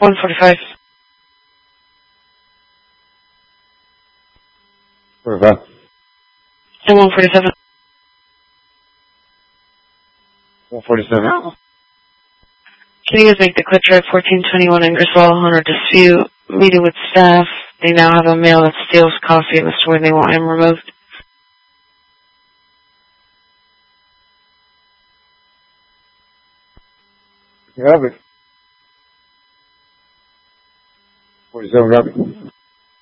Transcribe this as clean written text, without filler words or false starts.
145. 45. And 147. 147. Can you guys make the quick drive 1421 Ingersoll under dispute? Meeting with staff. They now have a male that steals coffee in the store and they want him removed. You have it. 47 copy.